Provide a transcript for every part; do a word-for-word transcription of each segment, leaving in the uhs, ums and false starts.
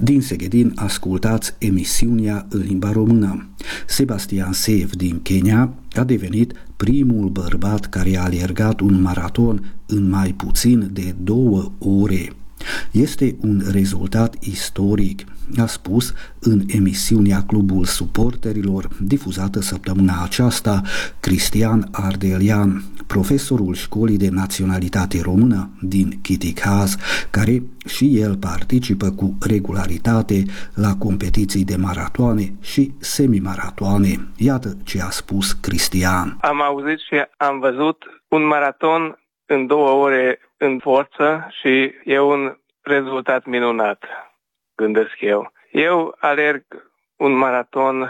Din Seghedin ascultați emisiunea în limba română. Sebastian Sev din Kenya a devenit primul bărbat care a alergat un maraton în mai puțin de două ore. Este un rezultat istoric, a spus în emisiunea Clubul Suporterilor, difuzată săptămâna aceasta, Cristian Ardelian, profesorul școlii de naționalitate română din Chiticaz, care și el participă cu regularitate la competiții de maratoane și semimaratoane. Iată ce a spus Cristian. Am auzit și am văzut un maraton în două ore în forță și e un rezultat minunat, gândesc eu. Eu alerg un maraton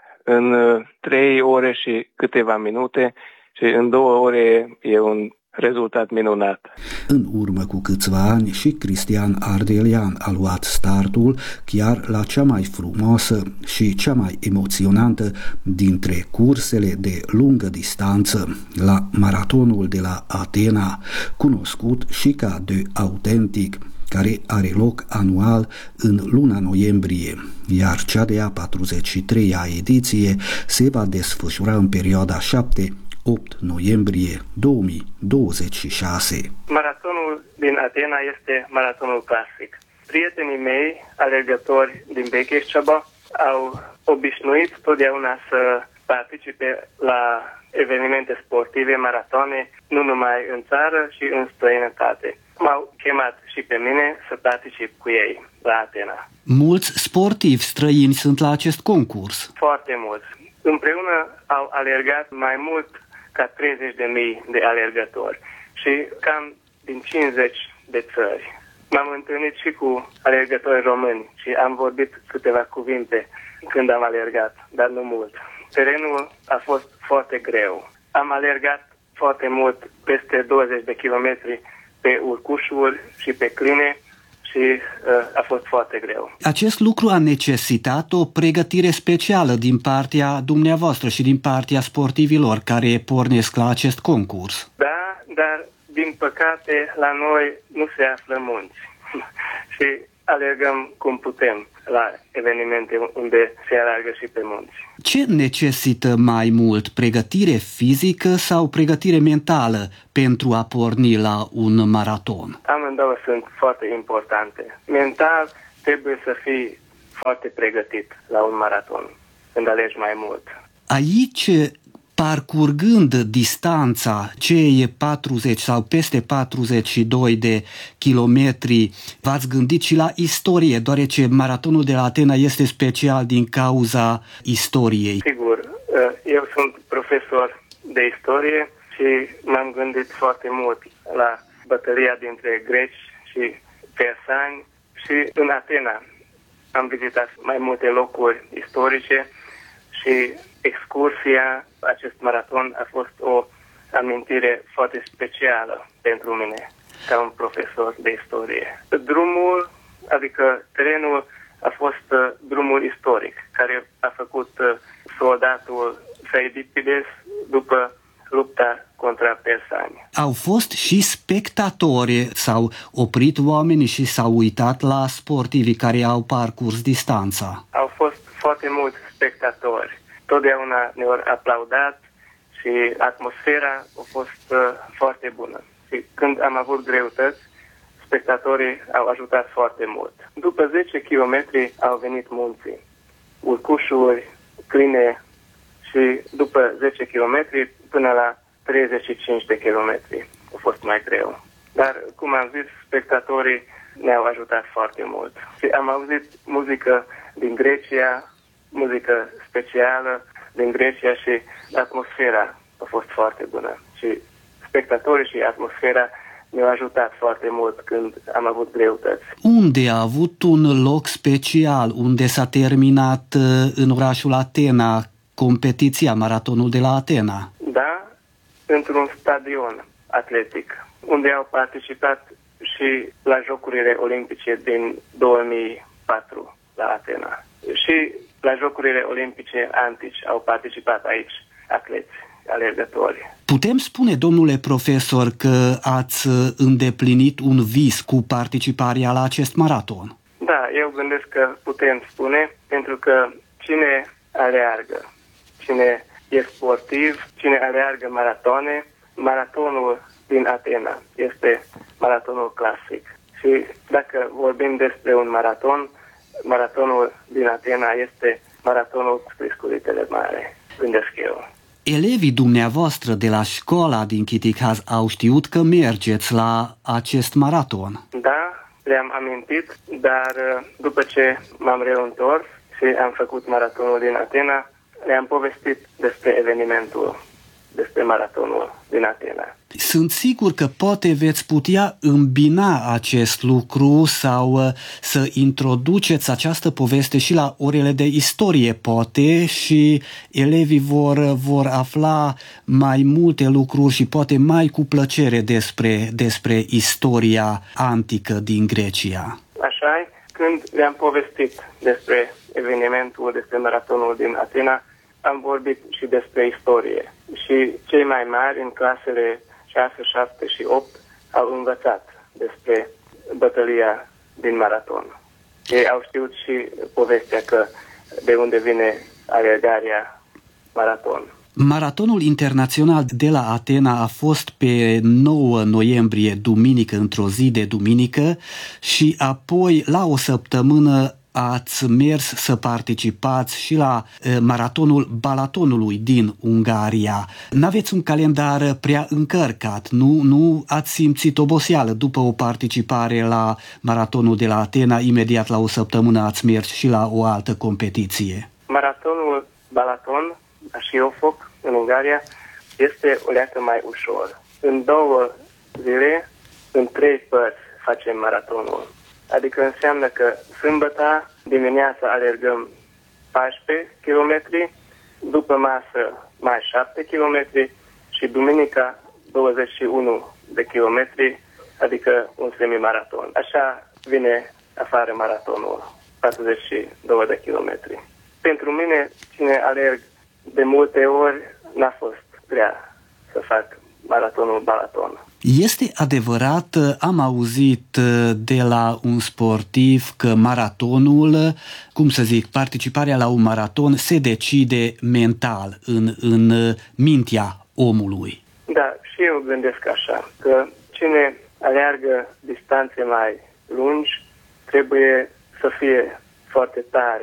în trei ore și câteva minute și în două ore e un rezultat minunat. În urmă cu câțiva ani și Cristian Ardelian a luat startul chiar la cea mai frumoasă și cea mai emoționantă dintre cursele de lungă distanță, la maratonul de la Atena, cunoscut și ca de Autentic, care are loc anual în luna noiembrie, iar cea de-a patruzeci și treia ediție se va desfășura în perioada șapte opt noiembrie două mii douăzeci și șase. Maratonul din Atena este maratonul clasic. Prietenii mei, alergători din Békéscsaba, au obișnuit totdeauna să participe la evenimente sportive, maratoane, nu numai în țară, și în străinătate. M-au chemat și pe mine să particip cu ei la Atena. Mulți sportivi străini sunt la acest concurs. Foarte mulți. Împreună au alergat mai mult ca treizeci de mii de alergători și cam din cincizeci de țări. M-am întâlnit și cu alergători români și am vorbit câteva cuvinte când am alergat, dar nu mult. Terenul a fost foarte greu. Am alergat foarte mult, peste douăzeci de kilometri pe urcușuri și pe cline și uh, a fost foarte greu. Acest lucru a necesitat o pregătire specială din partea dumneavoastră și din partea sportivilor care pornesc la acest concurs. Da, dar din păcate la noi nu se află munți și alergăm cum putem la evenimente unde se alergă și pe munți. Ce necesită mai mult, pregătire fizică sau pregătire mentală pentru a porni la un maraton? Amândouă sunt foarte importante. Mental trebuie să fii foarte pregătit la un maraton când alergi mai mult. Aici, parcurgând distanța, cei patruzeci sau peste patruzeci și doi de kilometri, v-ați gândit și la istorie, deoarece maratonul de la Atena este special din cauza istoriei. Sigur, eu sunt profesor de istorie și m-am gândit foarte mult la bătălia dintre greci și persani și în Atena am vizitat mai multe locuri istorice și excursia, acest maraton a fost o amintire foarte specială pentru mine ca un profesor de istorie. Drumul, adică terenul, a fost drumul istoric care a făcut soldatul Pheidippides după lupta contra persani. Au fost și spectatori, s-au oprit oamenii și s-au uitat la sportivii care au parcurs distanța. Au fost foarte mulți spectatori. Totdeauna ne-au aplaudat și atmosfera a fost uh, foarte bună. Și când am avut greutăți, spectatorii au ajutat foarte mult. După zece kilometri au venit munții, urcușuri, cline și după zece kilometri până la treizeci și cinci de kilometri a fost mai greu. Dar, cum am zis, spectatorii ne-au ajutat foarte mult. Și am auzit muzică din Grecia, muzică specială din Grecia și atmosfera a fost foarte bună. Și spectatorii și atmosfera ne-au ajutat foarte mult când am avut greutăți. Unde a avut un loc special, unde s-a terminat în orașul Atena competiția, maratonul de la Atena? Da, într-un stadion atletic, unde au participat și la Jocurile Olimpice din două mii patru la Atena. Și la Jocurile Olimpice antici au participat aici atleți, alergători. Putem spune, domnule profesor, că ați îndeplinit un vis cu participarea la acest maraton? Da, eu gândesc că putem spune, pentru că cine aleargă, cine e sportiv, cine aleargă maratoane, maratonul din Atena este maratonul clasic. Și dacă vorbim despre un maraton, maratonul din Atena este maratonul cu Scuritele Mare, gândesc eu. Elevii dumneavoastră de la școala din Chitighaz au știut că mergeți la acest maraton? Da, le-am amintit, dar după ce m-am reîntors și am făcut maratonul din Atena, le-am povestit despre evenimentul, despre maratonul din Atena. Sunt sigur că poate veți putea îmbina acest lucru sau să introduceți această poveste și la orele de istorie, poate, și elevii vor, vor afla mai multe lucruri și poate mai cu plăcere despre, despre istoria antică din Grecia. Așa, când le-am povestit despre evenimentul, despre maratonul din Atena, am vorbit și despre istorie. Și cei mai mari în clasele șase, șapte și opt au învățat despre bătălia din maraton. Ei au știut și povestea că de unde vine alergarea maraton. Maratonul internațional de la Atena a fost pe nouă noiembrie, duminică, într-o zi de duminică, și apoi la o săptămână ați mers să participați și la e, maratonul Balatonului din Ungaria. N-aveți un calendar prea încărcat, nu? Nu ați simțit oboseală după o participare la maratonul de la Atena, imediat la o săptămână ați mers și la o altă competiție? Maratonul Balaton, și Ofoc, în Ungaria, este o leacă mai ușor. În două zile, în trei părți facem maratonul. Adică înseamnă că sâmbătă dimineața alergăm paisprezece kilometri, după masă mai șapte kilometri și duminica douăzeci și unu de kilometri, adică un semimaraton. Așa vine afară maratonul, patruzeci și doi de kilometri. Pentru mine, cine alerg de multe ori, n-a fost grea să fac maratonul Balaton. Este adevărat, am auzit de la un sportiv că maratonul, cum să zic, participarea la un maraton se decide mental, în, în mintea omului. Da, și eu gândesc așa, că cine aleargă distanțe mai lungi trebuie să fie foarte tare